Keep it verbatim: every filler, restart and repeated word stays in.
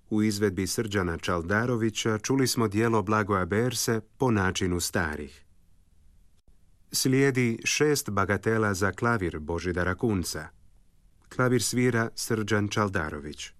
U izvedbi Srđana Čaldarovića čuli smo dijelo Blagoja Berse Po načinu starih. Slijedi šest bagatela za klavir Božidara Kunca. Klavir svira Srđan Čaldarović.